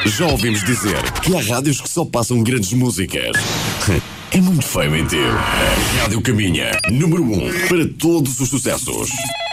Já ouvimos dizer que há rádios que só passam grandes músicas. É muito feio mentir. A Rádio Caminha, número 1 para todos os sucessos.